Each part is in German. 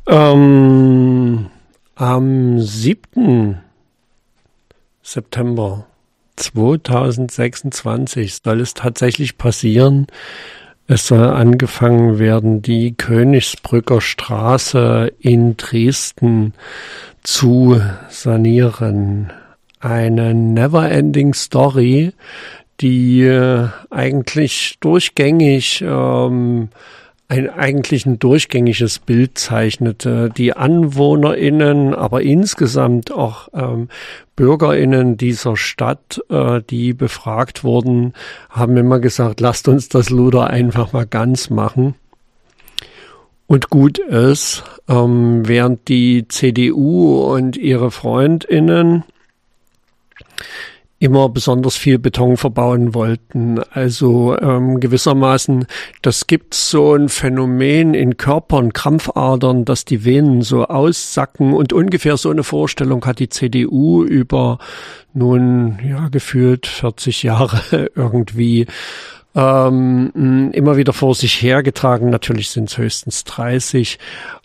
Am 7. September 2026 soll es tatsächlich passieren. Es soll angefangen werden, die Königsbrücker Straße in Dresden zu sanieren. Eine never-ending Story, die eigentlich durchgängig ein durchgängiges Bild zeichnete. Die AnwohnerInnen, aber insgesamt auch BürgerInnen dieser Stadt, die befragt wurden, haben immer gesagt, lasst uns das Luder einfach mal ganz machen. Und gut ist, während die CDU und ihre FreundInnen immer besonders viel Beton verbauen wollten. Also gewissermaßen, das gibt so ein Phänomen in Körpern, Krampfadern, dass die Venen so aussacken, und ungefähr so eine Vorstellung hat die CDU über nun gefühlt 40 Jahre irgendwie immer wieder vor sich hergetragen. Natürlich sind es höchstens 30.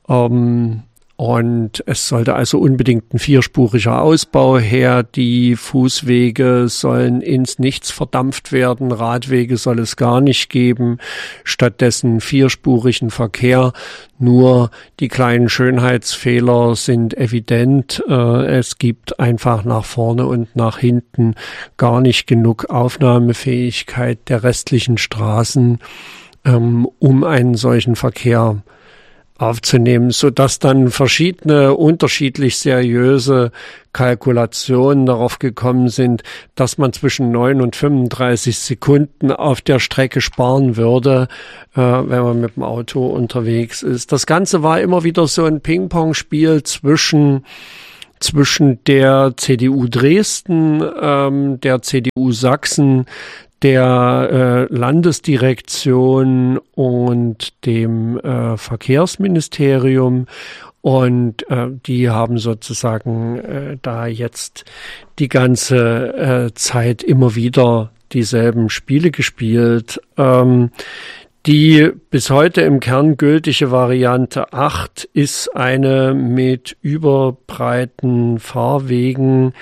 Und es sollte also unbedingt ein vierspuriger Ausbau her. Die Fußwege sollen ins Nichts verdampft werden. Radwege soll es gar nicht geben. Stattdessen vierspurigen Verkehr. Nur die kleinen Schönheitsfehler sind evident. Es gibt einfach nach vorne und nach hinten gar nicht genug Aufnahmefähigkeit der restlichen Straßen, um einen solchen Verkehr aufzunehmen, so dass dann verschiedene unterschiedlich seriöse Kalkulationen darauf gekommen sind, dass man zwischen 9 und 35 Sekunden auf der Strecke sparen würde, wenn man mit dem Auto unterwegs ist. Das Ganze war immer wieder so ein Ping-Pong-Spiel zwischen der CDU Dresden, der CDU Sachsen, der Landesdirektion und dem Verkehrsministerium, und die haben sozusagen da jetzt die ganze Zeit immer wieder dieselben Spiele gespielt. Die bis heute im Kern gültige Variante 8 ist eine mit überbreiten Fahrwegen,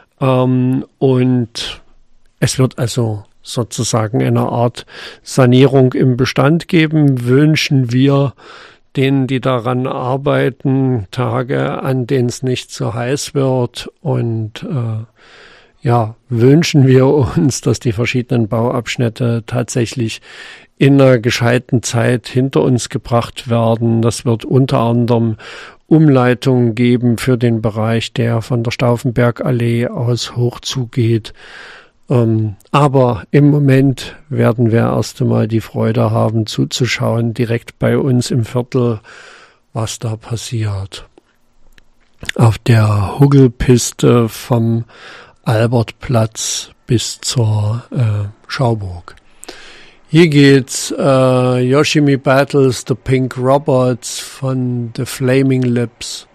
und es wird also sozusagen eine Art Sanierung im Bestand geben. Wünschen wir denen, die daran arbeiten, Tage, an denen es nicht so heiß wird, und wünschen wir uns, dass die verschiedenen Bauabschnitte tatsächlich in einer gescheiten Zeit hinter uns gebracht werden. Das wird unter anderem Umleitungen geben für den Bereich, der von der Stauffenbergallee aus hoch zugeht. Aber im Moment werden wir erst einmal die Freude haben, zuzuschauen, direkt bei uns im Viertel, was da passiert. Auf der Huggelpiste vom Albertplatz bis zur Schauburg. Hier geht's Yoshimi Battles the Pink Robots von The Flaming Lips.